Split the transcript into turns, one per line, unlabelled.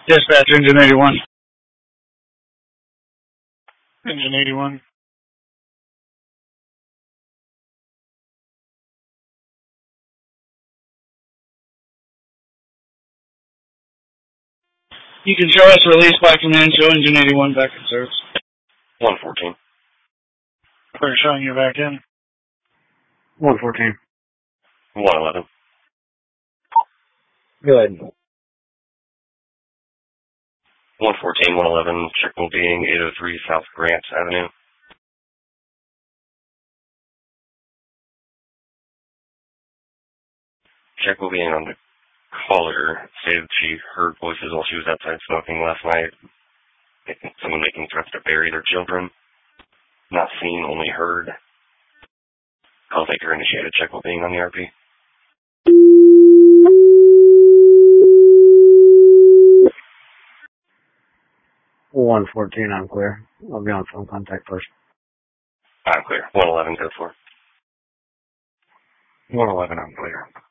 Dispatch, Engine 81. Engine 81. You can show us release by command, show Engine 81 back in service.
114.
We're showing you back in.
114.
111.
Good.
114, 111, checkable being 803 South Grant Avenue. Checkable being on the caller stated she heard voices while she was outside smoking last night. Someone making threats to bury their children. Not seen, only heard. Call taker initiated checkable being on the RP.
One 14, I'm clear. I'll be on phone contact first.
I'm clear. 111, go for.
111, I'm clear.